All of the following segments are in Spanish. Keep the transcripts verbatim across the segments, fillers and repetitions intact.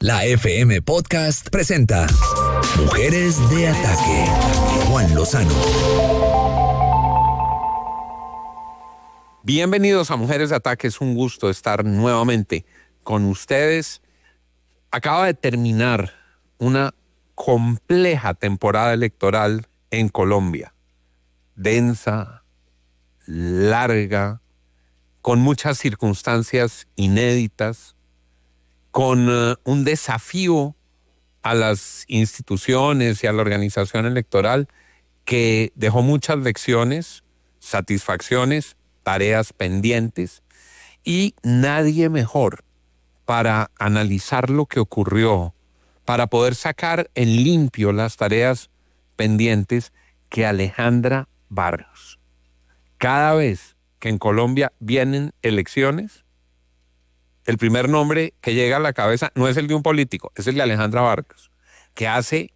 La F M Podcast presenta Mujeres de Ataque. Juan Lozano. Bienvenidos a Mujeres de Ataque. Es un gusto estar nuevamente con ustedes. Acaba de terminar una compleja temporada electoral en Colombia. Densa, larga, con muchas circunstancias inéditas, con uh, un desafío a las instituciones y a la organización electoral que dejó muchas lecciones, satisfacciones, tareas pendientes, y nadie mejor para analizar lo que ocurrió, para poder sacar en limpio las tareas pendientes, que Alejandra Barrios. Cada vez que en Colombia vienen elecciones, el primer nombre que llega a la cabeza no es el de un político, es el de Alejandra Barrios, que hace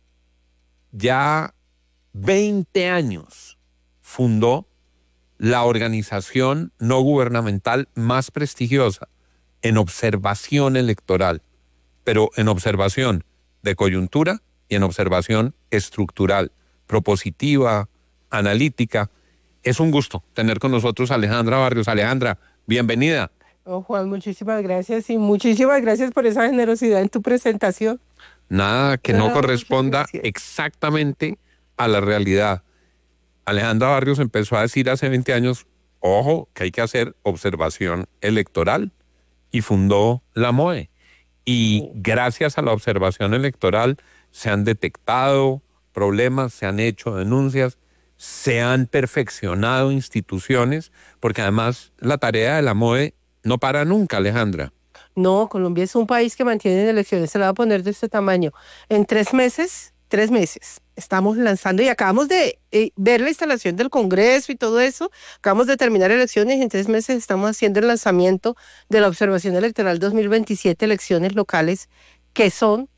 ya veinte años fundó la organización no gubernamental más prestigiosa en observación electoral, pero en observación de coyuntura y en observación estructural, propositiva, analítica. Es un gusto tener con nosotros a Alejandra Barrios. Alejandra, bienvenida. Oh, Juan, muchísimas gracias y muchísimas gracias por esa generosidad en tu presentación. Nada que no, no corresponda exactamente a la realidad. Alejandra Barrios empezó a decir hace veinte años, ojo, que hay que hacer observación electoral, y fundó la M O E. Y gracias a la observación electoral se han detectado problemas, se han hecho denuncias, se han perfeccionado instituciones, porque además la tarea de la M O E no para nunca, Alejandra. No, Colombia es un país que mantiene elecciones, se la va a poner de este tamaño. En tres meses, tres meses, estamos lanzando y acabamos de eh, ver la instalación del Congreso y todo eso. Acabamos de terminar elecciones y en tres meses estamos haciendo el lanzamiento de la observación electoral dos mil veintisiete, elecciones locales, que son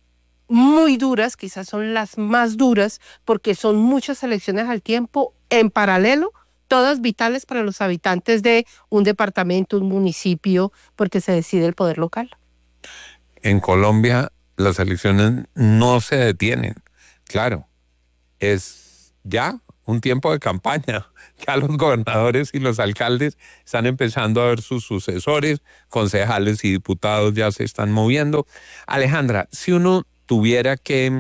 muy duras, quizás son las más duras, porque son muchas elecciones al tiempo, en paralelo, todas vitales para los habitantes de un departamento, un municipio, porque se decide el poder local. En Colombia las elecciones no se detienen. Claro, es ya un tiempo de campaña. Ya los gobernadores y los alcaldes están empezando a ver sus sucesores, concejales y diputados ya se están moviendo. Alejandra, si uno tuviera que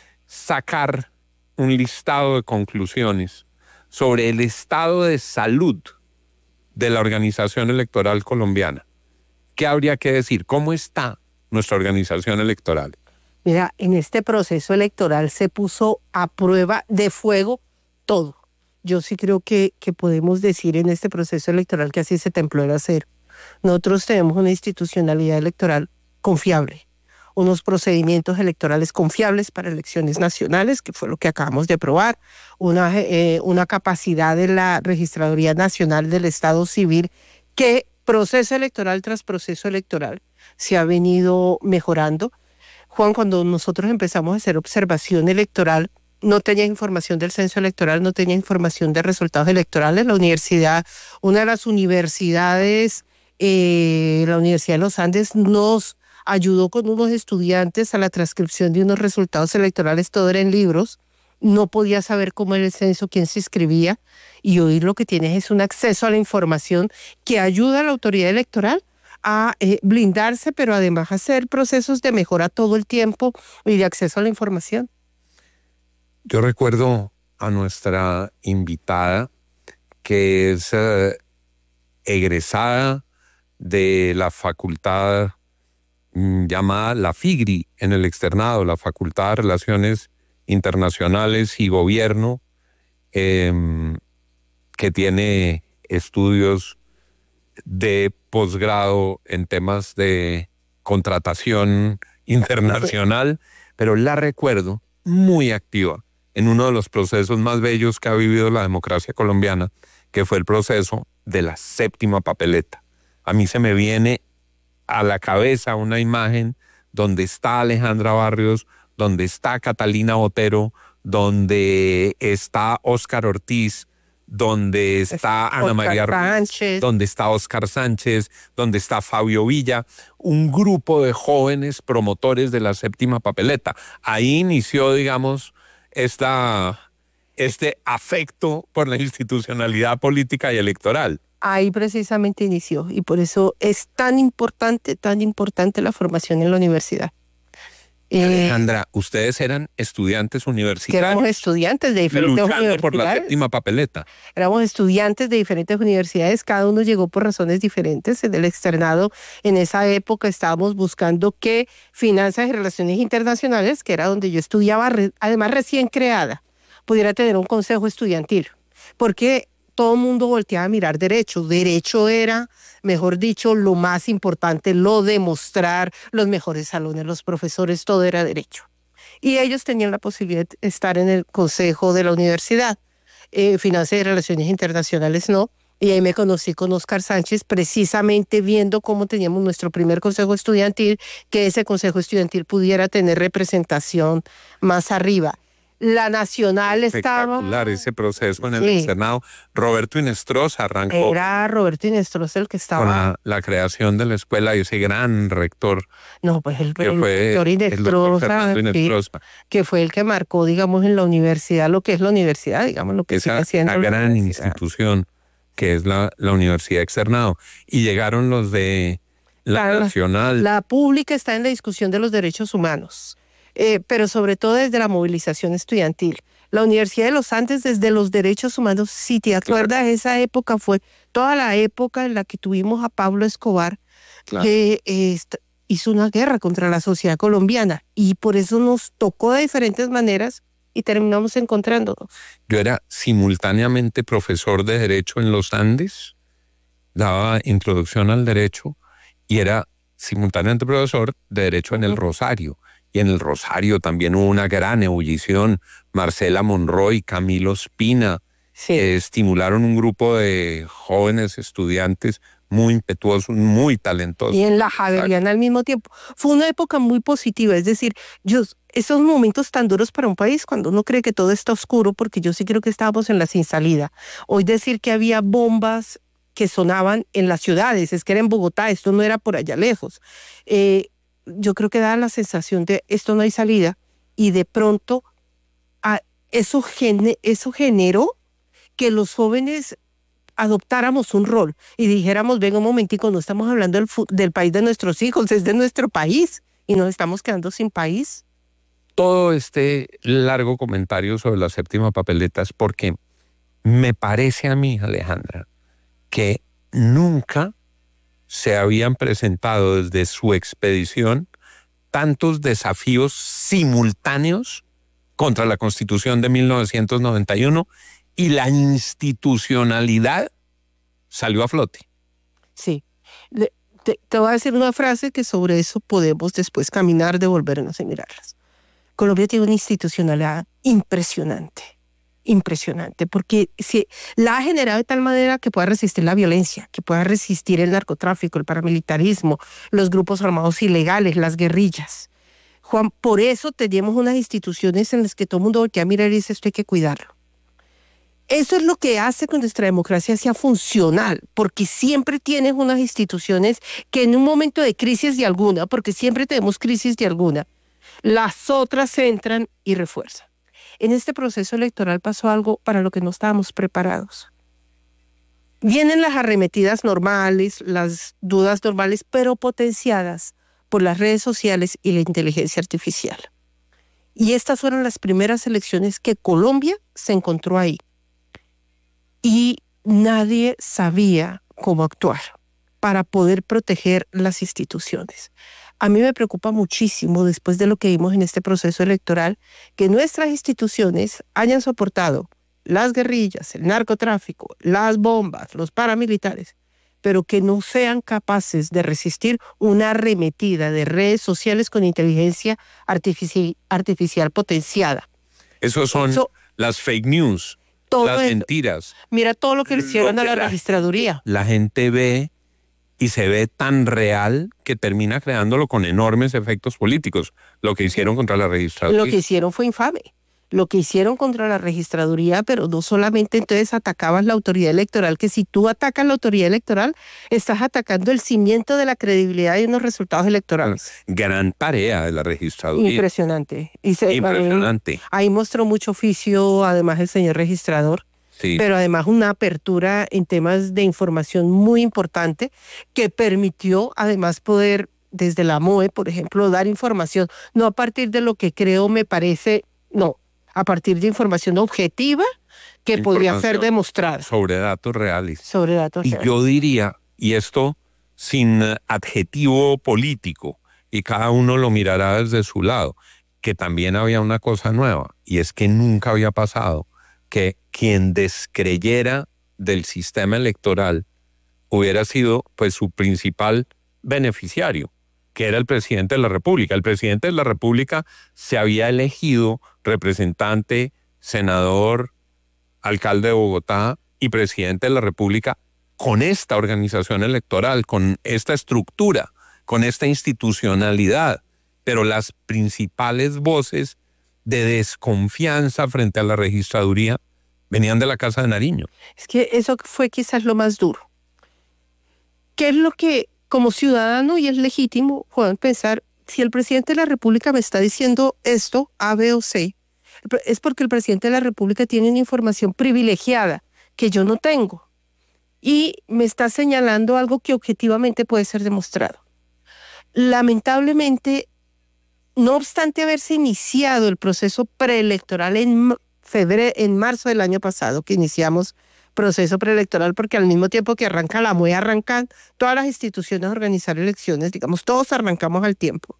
sacar un listado de conclusiones sobre el estado de salud de la organización electoral colombiana, ¿qué habría que decir? ¿Cómo está nuestra organización electoral? Mira, en este proceso electoral se puso a prueba de fuego todo. Yo sí creo que, que podemos decir en este proceso electoral que así se templó el acero. Nosotros tenemos una institucionalidad electoral confiable, unos procedimientos electorales confiables para elecciones nacionales, que fue lo que acabamos de probar, una, eh, una capacidad de la Registraduría Nacional del Estado Civil que proceso electoral tras proceso electoral se ha venido mejorando. Juan, cuando nosotros empezamos a hacer observación electoral, no tenía información del censo electoral, no tenía información de resultados electorales. La universidad, una de las universidades, eh, la Universidad de los Andes, nos ayudó con unos estudiantes a la transcripción de unos resultados electorales, todo era en libros, no podía saber cómo era el censo, quién se inscribía, y hoy lo que tienes es un acceso a la información que ayuda a la autoridad electoral a eh, blindarse, pero además a hacer procesos de mejora todo el tiempo y de acceso a la información. Yo recuerdo a nuestra invitada, que es eh, egresada de la facultad llamada la FIGRI en el externado, la Facultad de Relaciones Internacionales y Gobierno, eh, que tiene estudios de posgrado en temas de contratación internacional, pero la recuerdo muy activa en uno de los procesos más bellos que ha vivido la democracia colombiana, que fue el proceso de la séptima papeleta. A mí se me viene a la cabeza una imagen donde está Alejandra Barrios, donde está Catalina Botero, donde está Óscar Ortiz, donde está Ana Oscar María Ruiz, Sánchez. donde está Oscar Sánchez, donde está Fabio Villa, un grupo de jóvenes promotores de la séptima papeleta. Ahí inició, digamos, esta, este afecto por la institucionalidad política y electoral. Ahí precisamente inició, y por eso es tan importante, tan importante la formación en la universidad. Eh, Alejandra, ustedes eran estudiantes que universitarios éramos estudiantes de diferentes luchando universidades. por la séptima papeleta. Éramos estudiantes de diferentes universidades, cada uno llegó por razones diferentes. En el externado, en esa época, estábamos buscando que Finanzas y Relaciones Internacionales, que era donde yo estudiaba, re- además recién creada, pudiera tener un consejo estudiantil, porque todo el mundo volteaba a mirar derecho. Derecho era, mejor dicho, lo más importante, lo de mostrar, los mejores salones, los profesores, todo era derecho. Y ellos tenían la posibilidad de estar en el consejo de la universidad. Eh, Finanzas y Relaciones Internacionales no. Y ahí me conocí con Oscar Sánchez, precisamente viendo cómo teníamos nuestro primer consejo estudiantil, que ese consejo estudiantil pudiera tener representación más arriba. La nacional estaba... Espectacular ese proceso en el Sí. externado. Roberto Inestrosa arrancó Era Roberto Inestrosa el que con estaba... la, la creación de la escuela y ese gran rector No, pues el, que el fue doctor el doctor Inestrosa, Fernando sí, Inestrosa. que fue el que marcó, digamos, en la universidad lo que es la universidad, digamos, lo que Esa sigue siendo la la gran universidad. institución que es la, la Universidad Externado. Y llegaron los de la Claro, Nacional. La pública está en la discusión de los derechos humanos, eh, pero sobre todo desde la movilización estudiantil. La Universidad de los Andes desde los derechos humanos, si te acuerdas, esa época fue toda la época en la que tuvimos a Pablo Escobar, Claro. que eh, est- hizo una guerra contra la sociedad colombiana, y por eso nos tocó de diferentes maneras y terminamos encontrándonos. Yo era simultáneamente profesor de Derecho en los Andes, daba introducción al derecho, y era simultáneamente profesor de Derecho en el Rosario. Y en el Rosario también hubo una gran ebullición. Marcela Monroy, Camilo Espina, Sí. eh, estimularon un grupo de jóvenes estudiantes muy impetuosos, muy talentosos. Y en la Javeriana al mismo tiempo. Fue una época muy positiva, es decir, yo, esos momentos tan duros para un país cuando uno cree que todo está oscuro, porque yo sí creo que estábamos en la sin salida. Hoy decir que había bombas que sonaban en las ciudades, es que era en Bogotá, esto no era por allá lejos. Eh, yo creo que da la sensación de esto no hay salida, y de pronto a, eso, gene, eso generó que los jóvenes adoptáramos un rol y dijéramos, venga un momentico, no estamos hablando del, fu- del país de nuestros hijos, es de nuestro país y nos estamos quedando sin país. Todo este largo comentario sobre la séptima papeleta es porque me parece a mí, Alejandra, que nunca se habían presentado desde su expedición tantos desafíos simultáneos contra la Constitución de mil novecientos noventa y uno, y la institucionalidad salió a flote. Sí. Le- te, te voy a decir una frase que sobre eso podemos después caminar, devolvernos y mirarlas. Colombia tiene una institucionalidad impresionante, impresionante, porque si, la ha generado de tal manera que pueda resistir la violencia, que pueda resistir el narcotráfico, el paramilitarismo, los grupos armados ilegales, las guerrillas. Juan, por eso tenemos unas instituciones en las que todo el mundo voltea a mirar y dice, esto hay que cuidarlo. Eso es lo que hace que nuestra democracia sea funcional, porque siempre tienes unas instituciones que en un momento de crisis de alguna, porque siempre tenemos crisis de alguna, las otras entran y refuerzan. En este proceso electoral pasó algo para lo que no estábamos preparados. Vienen las arremetidas normales, las dudas normales, pero potenciadas por las redes sociales y la inteligencia artificial. Y estas fueron las primeras elecciones que Colombia se encontró ahí. Y nadie sabía cómo actuar para poder proteger las instituciones. A mí me preocupa muchísimo, después de lo que vimos en este proceso electoral, que nuestras instituciones hayan soportado las guerrillas, el narcotráfico, las bombas, los paramilitares, pero que no sean capaces de resistir una arremetida de redes sociales con inteligencia artifici- artificial potenciada. Esos son Eso- las fake news, Todo las eso. mentiras. Mira todo lo que le hicieron Lo a que la la- registraduría. La gente ve y se ve tan real que termina creándolo con enormes efectos políticos, lo que hicieron contra la registraduría. Lo que hicieron fue infame. lo que hicieron contra la registraduría, pero no solamente entonces atacabas la autoridad electoral, que si tú atacas la autoridad electoral, estás atacando el cimiento de la credibilidad de unos resultados electorales. Gran tarea de la registraduría. Impresionante. Y se, Impresionante. Ahí mostró mucho oficio, además el señor registrador, sí. pero además una apertura en temas de información muy importante que permitió además poder, desde la M O E, por ejemplo, dar información, no a partir de lo que creo me parece, no, a partir de información objetiva que podría ser demostrada. Sobre datos reales. Sobre datos y reales. Yo diría, y esto sin adjetivo político, y cada uno lo mirará desde su lado, que también había una cosa nueva, y es que nunca había pasado que quien descreyera del sistema electoral hubiera sido pues su principal beneficiario, que era el presidente de la República. El presidente de la República se había elegido representante, senador, alcalde de Bogotá y presidente de la República con esta organización electoral, con esta estructura, con esta institucionalidad. Pero las principales voces de desconfianza frente a la registraduría venían de la Casa de Nariño. Es que eso fue quizás lo más duro. ¿Qué es lo que, como ciudadano, y es legítimo, puedan pensar, si el presidente de la República me está diciendo esto, A, B o C, es porque el presidente de la República tiene una información privilegiada que yo no tengo y me está señalando algo que objetivamente puede ser demostrado. Lamentablemente, no obstante haberse iniciado el proceso preelectoral en febrero, en marzo del año pasado, que iniciamos proceso preelectoral, porque al mismo tiempo que arranca la M O E, arrancan todas las instituciones a organizar elecciones, digamos, todos arrancamos al tiempo.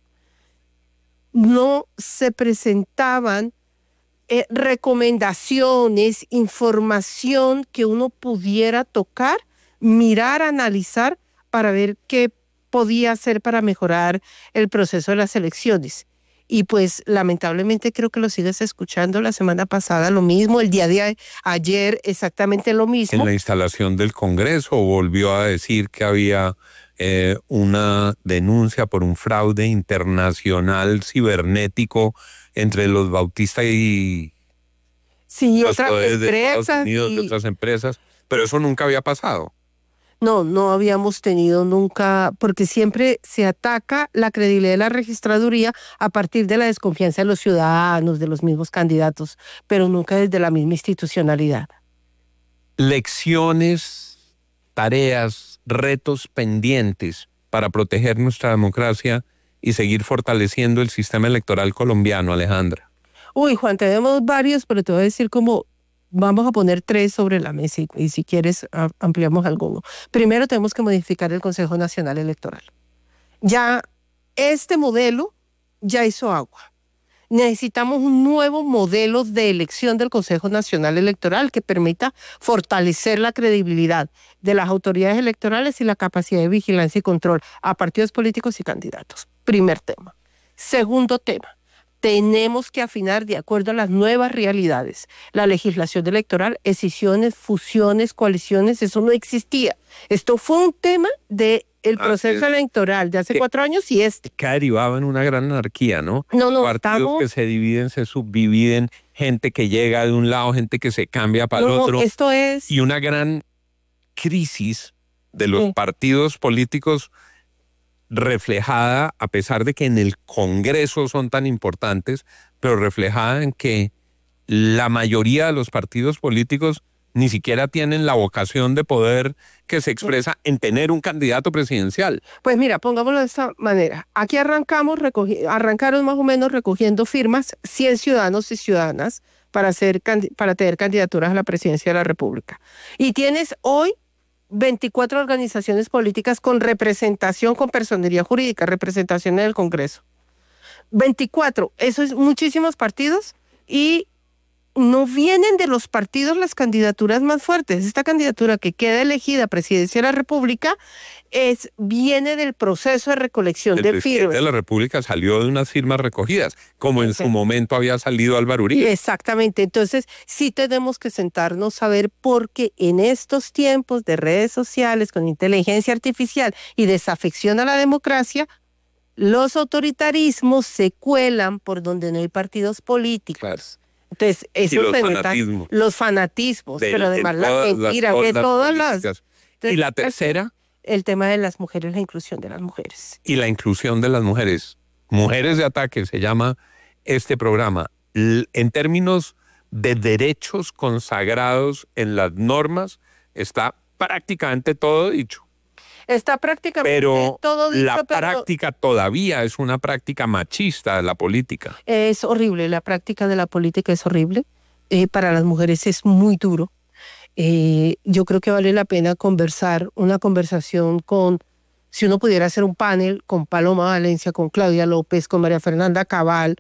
No se presentaban eh, recomendaciones, información que uno pudiera tocar, mirar, analizar, para ver qué podía hacer para mejorar el proceso de las elecciones. Y pues lamentablemente creo que lo sigues escuchando. La semana pasada lo mismo, el día de ayer exactamente lo mismo. En la instalación del Congreso volvió a decir que había eh, una denuncia por un fraude internacional cibernético entre los Bautista y sí, los otras poderes de empresas Estados Unidos, y... de otras empresas, pero eso nunca había pasado. No, no habíamos tenido nunca, porque siempre se ataca la credibilidad de la registraduría a partir de la desconfianza de los ciudadanos, de los mismos candidatos, pero nunca desde la misma institucionalidad. Lecciones, tareas, retos pendientes para proteger nuestra democracia y seguir fortaleciendo el sistema electoral colombiano, Alejandra. Uy, Juan, tenemos varios, pero te voy a decir como... Vamos a poner tres sobre la mesa y, y si quieres ampliamos alguno. Primero tenemos que modificar el Consejo Nacional Electoral. Ya este modelo ya hizo agua. Necesitamos un nuevo modelo de elección del Consejo Nacional Electoral que permita fortalecer la credibilidad de las autoridades electorales y la capacidad de vigilancia y control a partidos políticos y candidatos. Primer tema. Segundo tema. Tenemos que afinar de acuerdo a las nuevas realidades. La legislación electoral, escisiones, fusiones, coaliciones, eso no existía. Esto fue un tema del proceso ah, electoral de hace que, cuatro años y este. Que derivaba en una gran anarquía, ¿no? No, no, partidos estamos... que se dividen, se subdividen, gente que llega de un lado, gente que se cambia para no, el otro. Esto es... Y una gran crisis de los sí. partidos políticos reflejada, a pesar de que en el Congreso son tan importantes, pero reflejada en que la mayoría de los partidos políticos ni siquiera tienen la vocación de poder que se expresa en tener un candidato presidencial. Pues mira, pongámoslo de esta manera. Aquí arrancamos, recogi- arrancaron más o menos recogiendo firmas cien ciudadanos y ciudadanas para, hacer, para tener candidaturas a la presidencia de la República. Y tienes hoy veinticuatro organizaciones políticas con representación, con personería jurídica, representación en el Congreso. veinticuatro, eso es muchísimos partidos y no vienen de los partidos las candidaturas más fuertes. Esta candidatura que queda elegida presidencia de la República es, viene del proceso de recolección el de firmas. El presidente de la República salió de unas firmas recogidas, como en sí. su momento había salido Álvaro Uribe. Exactamente. Entonces, sí tenemos que sentarnos a ver por qué en estos tiempos de redes sociales, con inteligencia artificial y desafección a la democracia, los autoritarismos se cuelan por donde no hay partidos políticos. Claro. Entonces, eso y los se nota- fanatismos. los fanatismos, de- pero de además la todas las mentira, de ondas todas las... políticas. Entonces, Y la tercera, el tema de las mujeres, la inclusión de las mujeres. y la inclusión de las mujeres. Mujeres de Ataque se llama este programa. L- En términos de derechos consagrados en las normas, está prácticamente todo dicho. Está prácticamente Pero todo dicho, la pero práctica todavía es una práctica machista de la política. es horrible, la práctica de la política es horrible. Eh, para las mujeres es muy duro. Eh, yo creo que vale la pena conversar, una conversación con, si uno pudiera hacer un panel con Paloma Valencia, con Claudia López, con María Fernanda Cabal,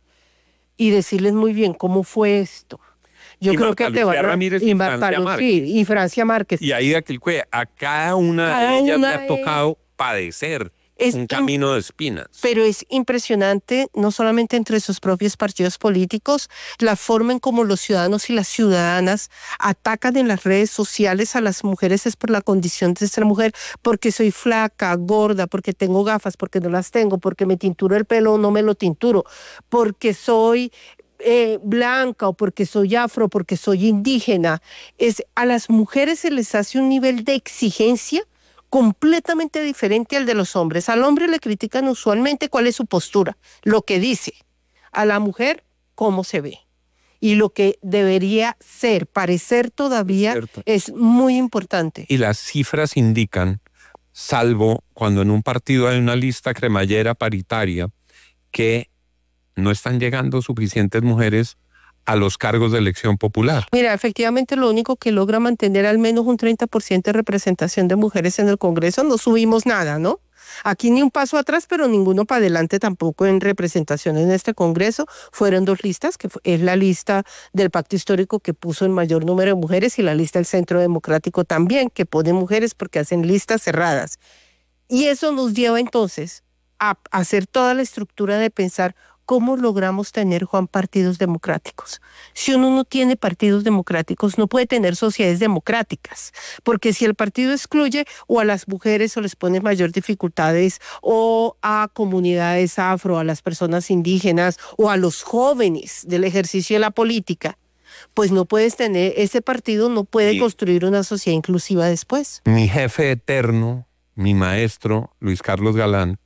y decirles muy bien cómo fue esto. Yo Y creo Marta que te Lucía van a... Ramírez y y Marta Francia Lu- Márquez. sí, y Francia Márquez. Y ahí de Aquilcue, a cada una Cada de ellas una le ha es- tocado padecer es un im- camino de espinas. Pero es impresionante, no solamente entre sus propios partidos políticos, la forma en cómo los ciudadanos y las ciudadanas atacan en las redes sociales a las mujeres es por la condición de ser mujer, porque soy flaca, gorda, porque tengo gafas, porque no las tengo, porque me tinturo el pelo o no me lo tinturo, porque soy eh, blanca o porque soy afro, porque soy indígena. Es, a las mujeres se les hace un nivel de exigencia completamente diferente al de los hombres. Al hombre le critican usualmente cuál es su postura, lo que dice. A la mujer, cómo se ve. Y lo que debería ser, parecer todavía, Cierto. es muy importante. Y las cifras indican, salvo cuando en un partido hay una lista cremallera paritaria, que no están llegando suficientes mujeres a los cargos de elección popular. Mira, efectivamente lo único que logra mantener al menos un treinta por ciento de representación de mujeres en el Congreso, no subimos nada, ¿no? Aquí ni un paso atrás, pero ninguno para adelante tampoco en representación en este Congreso. Fueron dos listas, que es la lista del Pacto Histórico que puso el mayor número de mujeres y la lista del Centro Democrático también, que pone mujeres porque hacen listas cerradas. Y eso nos lleva entonces a hacer toda la estructura de pensar cómo logramos tener, Juan, partidos democráticos. Si uno no tiene partidos democráticos, no puede tener sociedades democráticas, porque si el partido excluye o a las mujeres o les pone mayor dificultades, o a comunidades afro, a las personas indígenas, o a los jóvenes del ejercicio de la política, pues no puedes tener, ese partido no puede Sí. construir una sociedad inclusiva después. Mi jefe eterno, mi maestro, Luis Carlos Galán,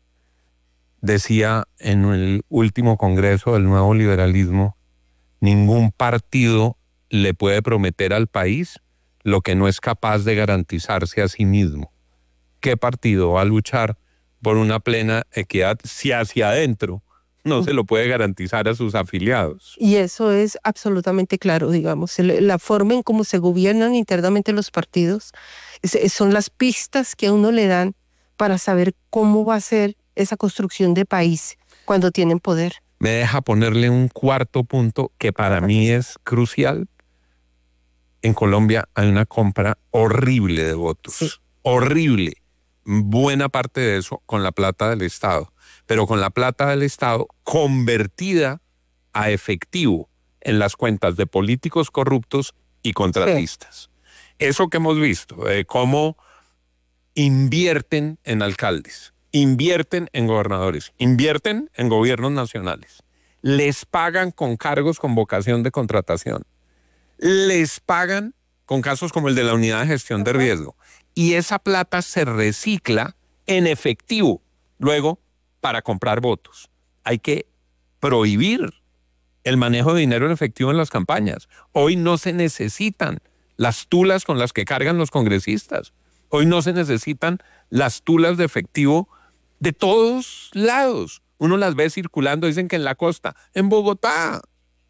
decía en el último congreso del nuevo liberalismo, ningún partido le puede prometer al país lo que no es capaz de garantizarse a sí mismo. ¿Qué partido va a luchar por una plena equidad si hacia adentro no se lo puede garantizar a sus afiliados? Y eso es absolutamente claro, digamos. El- La forma en cómo se gobiernan internamente los partidos es- es- son las pistas que a uno le dan para saber cómo va a ser esa construcción de país cuando tienen poder. Me deja ponerle un cuarto punto que para mí es crucial. En Colombia hay una compra horrible de votos. Sí. Horrible. Buena parte de eso con la plata del Estado. Pero con la plata del Estado convertida a efectivo en las cuentas de políticos corruptos y contratistas. Eso que hemos visto, de cómo invierten en alcaldes, invierten en gobernadores, invierten en gobiernos nacionales, les pagan con cargos con vocación de contratación, les pagan con casos como el de la unidad de gestión de riesgo, y esa plata se recicla en efectivo luego para comprar votos. Hay que prohibir el manejo de dinero en efectivo en las campañas. Hoy no se necesitan las tulas con las que cargan los congresistas. Hoy no se necesitan las tulas de efectivo de todos lados. Uno las ve circulando, dicen que en la costa, en Bogotá,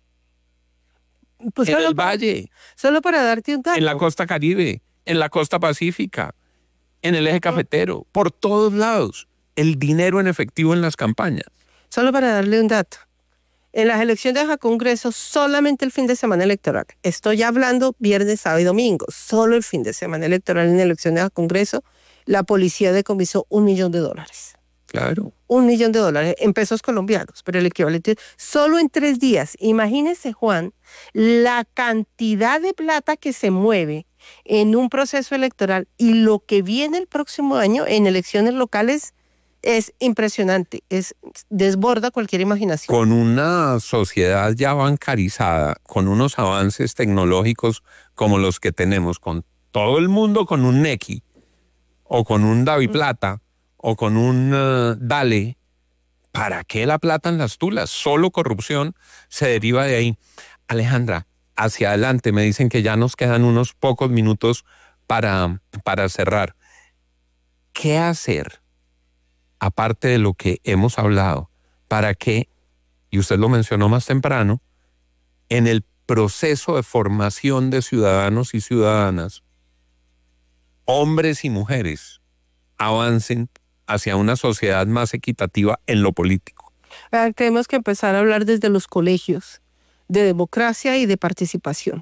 Pues en solo, el para, Valle, solo para darte un dato. en la costa Caribe, en la costa Pacífica, en el eje cafetero, por todos lados. El dinero en efectivo en las campañas. Solo para darle un dato. En las elecciones a Congreso, solamente el fin de semana electoral. Estoy hablando viernes, sábado y domingo. Solo el fin de semana electoral en elecciones a Congreso, la policía decomisó un millón de dólares. Claro. Un millón de dólares en pesos colombianos, pero el equivalente solo en tres días. Imagínese, Juan, la cantidad de plata que se mueve en un proceso electoral y lo que viene el próximo año en elecciones locales Es impresionante, es desborda cualquier imaginación. Con una sociedad ya bancarizada, con unos avances tecnológicos como los que tenemos, con todo el mundo con un Nequi, o con un Daviplata, mm. o con un uh, Dale, ¿para qué la plata en las tulas? Solo corrupción se deriva de ahí. Alejandra, hacia adelante, me dicen que ya nos quedan unos pocos minutos para, para cerrar. ¿Qué hacer? Aparte de lo que hemos hablado, para que, y usted lo mencionó más temprano, en el proceso de formación de ciudadanos y ciudadanas, hombres y mujeres avancen hacia una sociedad más equitativa en lo político? Ah, tenemos que empezar a hablar desde los colegios de democracia y de participación.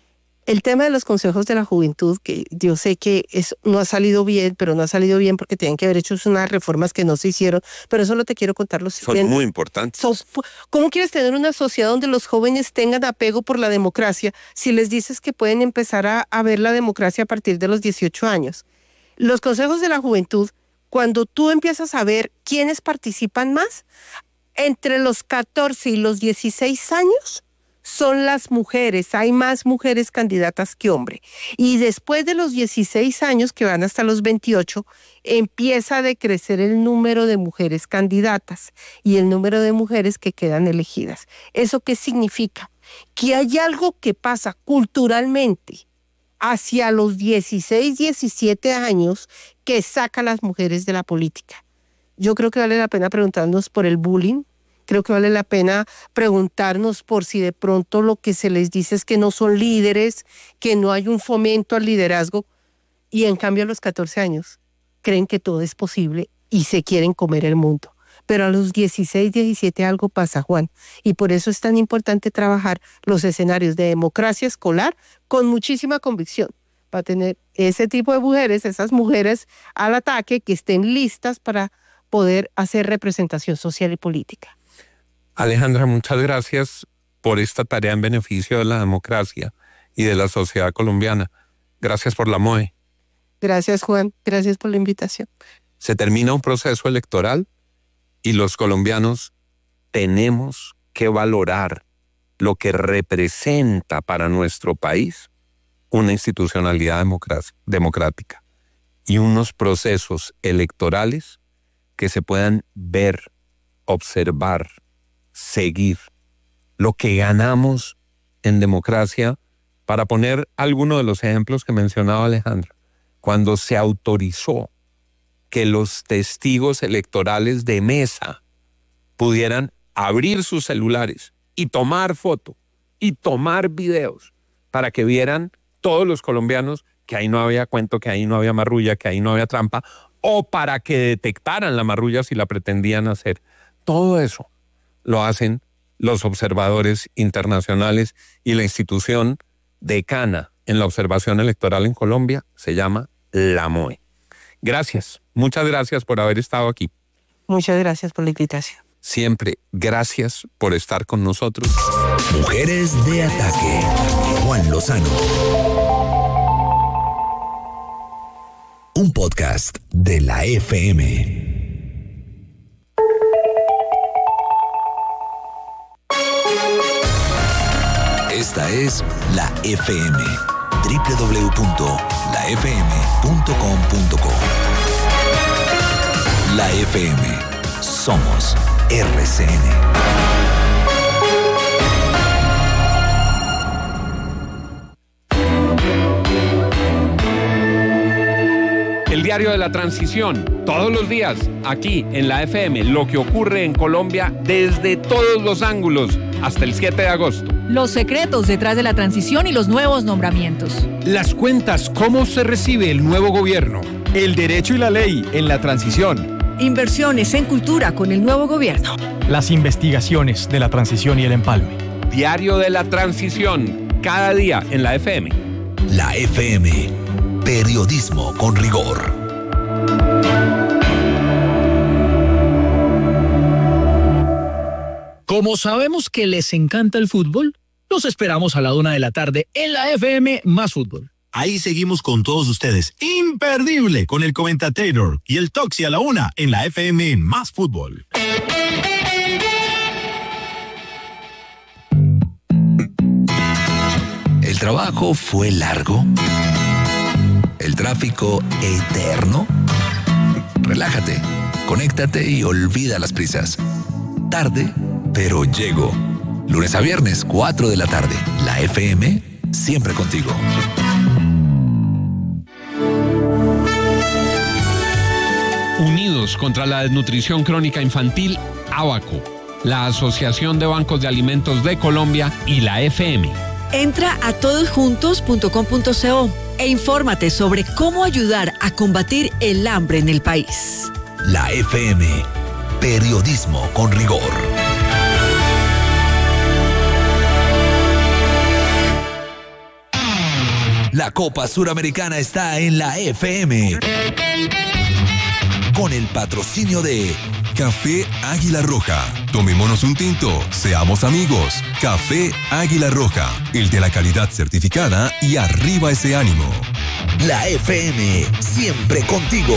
El tema de los consejos de la juventud, que yo sé que es, no ha salido bien, pero no ha salido bien porque tienen que haber hecho unas reformas que no se hicieron, pero solo te quiero contar lo siguiente. Son muy importantes. Son, ¿Cómo quieres tener una sociedad donde los jóvenes tengan apego por la democracia si les dices que pueden empezar a, a ver la democracia a partir de los dieciocho años? Los consejos de la juventud, cuando tú empiezas a ver quiénes participan más, entre los catorce y los dieciséis años, son las mujeres, hay más mujeres candidatas que hombres. Y después de los dieciséis años, que van hasta los veintiocho, empieza a decrecer el número de mujeres candidatas y el número de mujeres que quedan elegidas. ¿Eso qué significa? Que hay algo que pasa culturalmente hacia los dieciséis, diecisiete años que saca a las mujeres de la política. Yo creo que vale la pena preguntarnos por el bullying. Creo que vale la pena preguntarnos por si de pronto lo que se les dice es que no son líderes, que no hay un fomento al liderazgo, y en cambio a los catorce años creen que todo es posible y se quieren comer el mundo. Pero a los dieciséis, diecisiete algo pasa, Juan, y por eso es tan importante trabajar los escenarios de democracia escolar con muchísima convicción, para tener ese tipo de mujeres, esas mujeres al ataque que estén listas para poder hacer representación social y política. Alejandra, muchas gracias por esta tarea en beneficio de la democracia y de la sociedad colombiana. Gracias por la M O E. Gracias, Juan. Gracias por la invitación. Se termina un proceso electoral y los colombianos tenemos que valorar lo que representa para nuestro país una institucionalidad democrática y unos procesos electorales que se puedan ver, observar, seguir lo que ganamos en democracia. Para poner algunos de los ejemplos que mencionaba Alejandra, cuando se autorizó que los testigos electorales de mesa pudieran abrir sus celulares y tomar foto y tomar videos para que vieran todos los colombianos que ahí no había cuento, que ahí no había marrulla, que ahí no había trampa, o para que detectaran la marrulla si la pretendían hacer. Todo eso lo hacen los observadores internacionales, y la institución decana en la observación electoral en Colombia se llama la M O E. Gracias, muchas gracias por haber estado aquí. Muchas gracias por la invitación. Siempre gracias por estar con nosotros. Mujeres de Ataque. Juan Lozano. Un podcast de la F M. Esta es la F M. doble u doble u doble u punto la f m punto com punto co. La F M. Somos R C N. El diario de la transición, todos los días, aquí en la F M, lo que ocurre en Colombia desde todos los ángulos, hasta el siete de agosto. Los secretos detrás de la transición y los nuevos nombramientos. Las cuentas, cómo se recibe el nuevo gobierno. El derecho y la ley en la transición. Inversiones en cultura con el nuevo gobierno. Las investigaciones de la transición y el empalme. Diario de la transición, cada día en la F M. La F M. Periodismo con rigor. Como sabemos que les encanta el fútbol, los esperamos a la una de la tarde en la F M Más Fútbol. Ahí seguimos con todos ustedes. Imperdible con el Comentator y el Toxi a la una en la F M en Más Fútbol. El trabajo fue largo. El tráfico eterno. Relájate, conéctate y olvida las prisas. Tarde, pero llego. Lunes a viernes, cuatro de la tarde. La F M, siempre contigo. Unidos contra la desnutrición crónica infantil, Abaco, la Asociación de Bancos de Alimentos de Colombia y la F M. Entra a todosjuntos punto com punto co e infórmate sobre cómo ayudar a combatir el hambre en el país. La F M, periodismo con rigor. La Copa Suramericana está en la F M. Con el patrocinio de Café Águila Roja. Tomémonos un tinto, seamos amigos. Café Águila Roja, el de la calidad certificada y arriba ese ánimo. La F M, siempre contigo.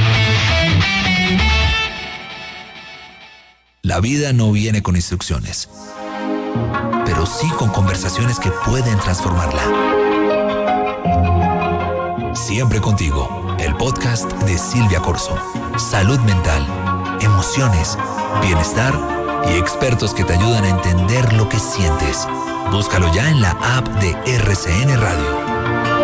La vida no viene con instrucciones, pero sí con conversaciones que pueden transformarla. Siempre contigo, el podcast de Silvia Corso. Salud mental, emociones, bienestar y expertos que te ayudan a entender lo que sientes. Búscalo ya en la app de R C N Radio.